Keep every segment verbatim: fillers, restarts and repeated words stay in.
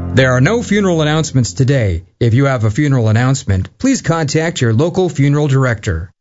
There are no funeral announcements today. If you have a funeral announcement, please contact your local funeral director.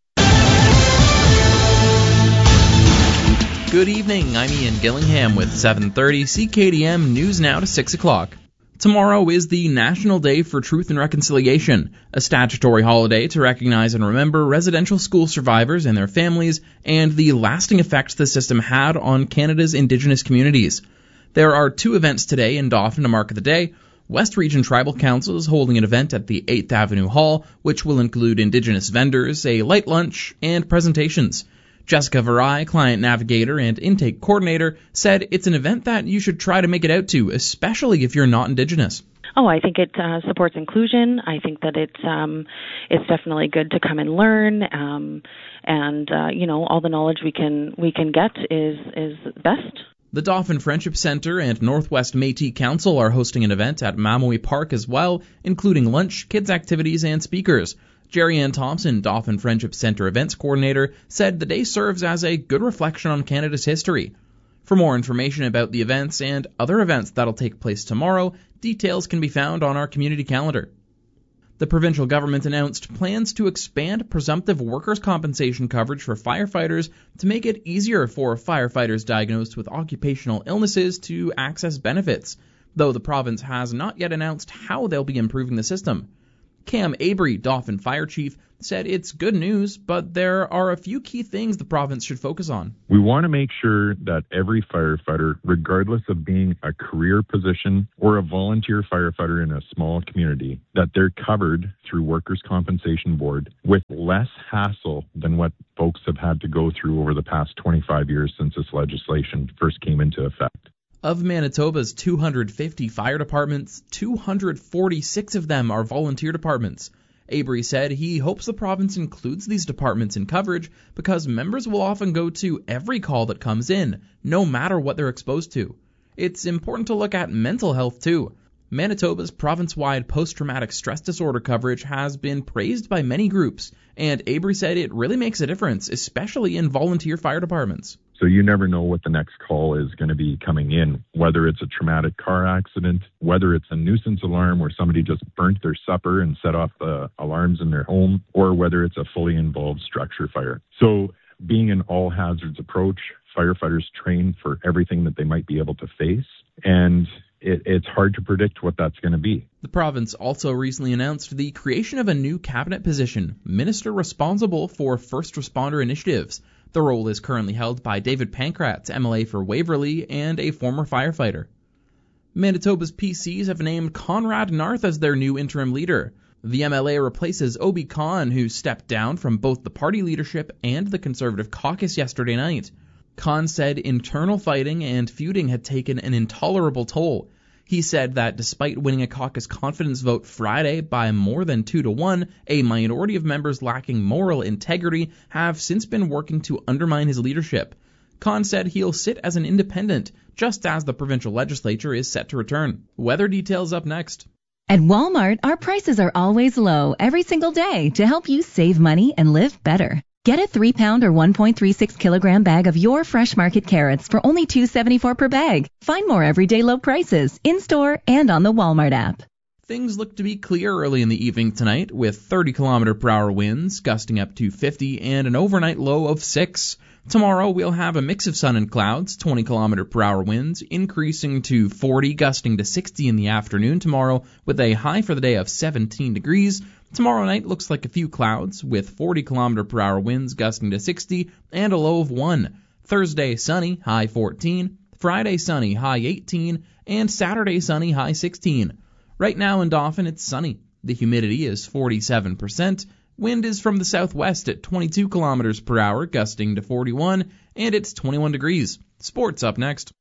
Good evening, I'm Ian Gillingham with seven thirty C K D M News Now to six o'clock. Tomorrow is the National Day for Truth and Reconciliation, a statutory holiday to recognize and remember residential school survivors and their families and the lasting effects the system had on Canada's Indigenous communities. There are two events today in Dauphin to mark the day. West Region Tribal Council is holding an event at the eighth Avenue Hall, which will include Indigenous vendors, a light lunch, and presentations. Jessica Varai, Client Navigator and Intake Coordinator, said it's an event that you should try to make it out to, especially if you're not Indigenous. Oh, I think it uh, supports inclusion. I think that it's um, it's definitely good to come and learn, um, and uh, you know, all the knowledge we can we can get is is best. The Dauphin Friendship Centre and Northwest Métis Council are hosting an event at Mamoe Park as well, including lunch, kids' activities, and speakers. Jerry Ann Thompson, Dauphin Friendship Centre Events Coordinator, said the day serves as a good reflection on Canada's history. For more information about the events and other events that'll take place tomorrow, details can be found on our community calendar. The provincial government announced plans to expand presumptive workers' compensation coverage for firefighters to make it easier for firefighters diagnosed with occupational illnesses to access benefits, though the province has not yet announced how they'll be improving the system. Cam Avery, Dauphin Fire Chief, said it's good news, but there are a few key things the province should focus on. We want to make sure that every firefighter, regardless of being a career position or a volunteer firefighter in a small community, that they're covered through Workers' Compensation Board with less hassle than what folks have had to go through over the past twenty-five years since this legislation first came into effect. Of Manitoba's two hundred fifty fire departments, two hundred forty-six of them are volunteer departments. Avery said he hopes the province includes these departments in coverage because members will often go to every call that comes in, no matter what they're exposed to. It's important to look at mental health too. Manitoba's province-wide post-traumatic stress disorder coverage has been praised by many groups, and Avery said it really makes a difference, especially in volunteer fire departments. So you never know what the next call is going to be coming in, whether it's a traumatic car accident, whether it's a nuisance alarm where somebody just burnt their supper and set off the alarms in their home, or whether it's a fully involved structure fire. So being an all hazards approach, firefighters train for everything that they might be able to face, and it, it's hard to predict what that's going to be. The province also recently announced the creation of a new cabinet position, Minister responsible for first responder initiatives. The role is currently held by David Pankratz, M L A for Waverley and a former firefighter. Manitoba's P Cs have named Conrad Narth as their new interim leader. The M L A replaces Obi Khan, who stepped down from both the party leadership and the Conservative caucus yesterday night. Khan said internal fighting and feuding had taken an intolerable toll. He said that despite winning a caucus confidence vote Friday by more than two to one, a minority of members lacking moral integrity have since been working to undermine his leadership. Khan said he'll sit as an independent, just as the provincial legislature is set to return. Weather details up next. At Walmart, our prices are always low every single day to help you save money and live better. Get a three pound or one point three six kilogram bag of your Fresh Market carrots for only two dollars and seventy-four cents per bag. Find more everyday low prices in-store and on the Walmart app. Things look to be clear early in the evening tonight, with thirty kilometer per hour winds gusting up to fifty and an overnight low of six. Tomorrow we'll have a mix of sun and clouds, twenty kilometer per hour winds increasing to forty, gusting to sixty in the afternoon tomorrow, with a high for the day of seventeen degrees. Tomorrow night looks like a few clouds, with forty kilometer per hour winds gusting to sixty and a low of one. Thursday sunny, high fourteen. Friday sunny, high eighteen. And Saturday sunny, high sixteen. Right now in Dauphin it's sunny. The humidity is forty-seven percent. Wind is from the southwest at twenty-two kilometers per hour, gusting to forty-one, and it's twenty-one degrees. Sports up next.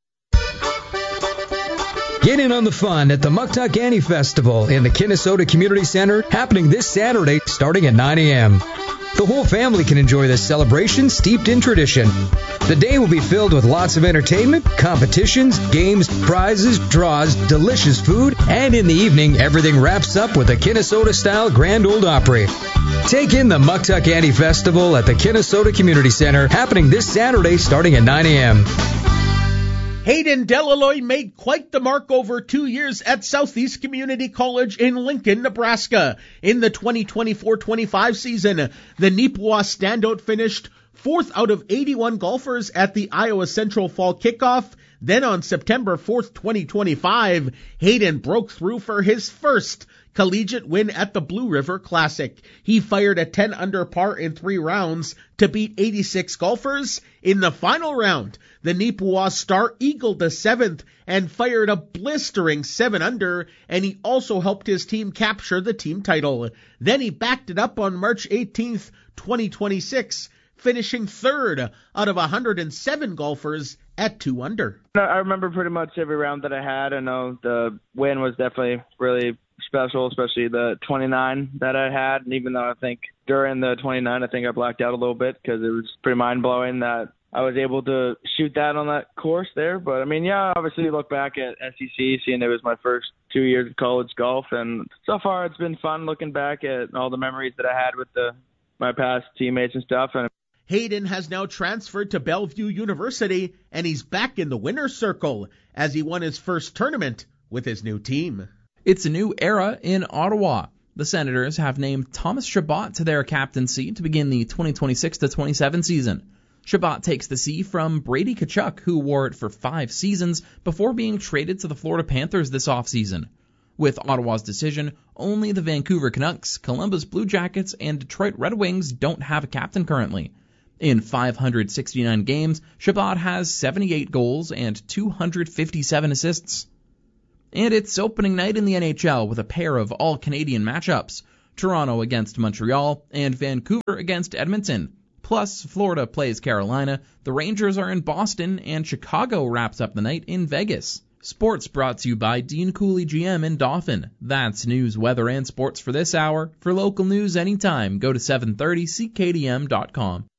Get in on the fun at the Muktuk Annie Festival in the Kinnesota Community Center, happening this Saturday starting at nine a.m. The whole family can enjoy this celebration steeped in tradition. The day will be filled with lots of entertainment, competitions, games, prizes, draws, delicious food, and in the evening, everything wraps up with a Kinnesota-style Grand Ole Opry. Take in the Muktuk Annie Festival at the Kinnesota Community Center, happening this Saturday starting at nine a.m. Hayden Delaloy made quite the mark over two years at Southeast Community College in Lincoln, Nebraska. In the twenty twenty-four twenty-five season, the Neepawa standout finished fourth out of eighty-one golfers at the Iowa Central Fall Kickoff. Then on September fourth, twenty twenty-five, Hayden broke through for his first collegiate win at the Blue River Classic. He fired a ten under par in three rounds to beat eighty-six golfers. In the final round, the Neepawa star eagled to seventh and fired a blistering seven under, and he also helped his team capture the team title. Then he backed it up on March eighteenth, twenty twenty-six, finishing third out of one hundred seven golfers at two under. I remember pretty much every round that I had. I know the win was definitely really special, especially the twenty-nine that I had. And even though I think during the twenty-nine, I think I blacked out a little bit because it was pretty mind-blowing that I was able to shoot that on that course there. But, I mean, yeah, obviously you look back at S E C, seeing it was my first two years of college golf. And so far it's been fun looking back at all the memories that I had with the my past teammates and stuff. And Hayden has now transferred to Bellevue University, and he's back in the winner's circle as he won his first tournament with his new team. It's a new era in Ottawa. The Senators have named Thomas Chabot to their captaincy to begin the twenty twenty-six to twenty-seven season. Chabot takes the C from Brady Tkachuk, who wore it for five seasons before being traded to the Florida Panthers this offseason. With Ottawa's decision, only the Vancouver Canucks, Columbus Blue Jackets, and Detroit Red Wings don't have a captain currently. In five hundred sixty-nine games, Chabot has seventy-eight goals and two hundred fifty-seven assists. And it's opening night in the N H L with a pair of all-Canadian matchups, Toronto against Montreal and Vancouver against Edmonton. Plus, Florida plays Carolina, the Rangers are in Boston, and Chicago wraps up the night in Vegas. Sports brought to you by Dean Cooley G M in Dauphin. That's news, weather, and sports for this hour. For local news anytime, go to seven thirty C K D M dot com.